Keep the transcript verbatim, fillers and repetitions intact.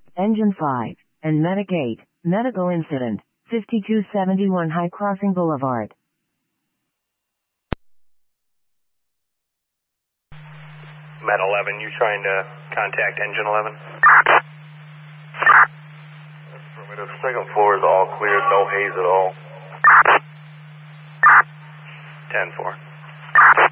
Engine five, and Medic eight, medical incident, fifty-two seventy-one High Crossing Boulevard. Med eleven, you trying to contact Engine eleven? Affirmative. Second floor is all cleared, no haze at all. ten four.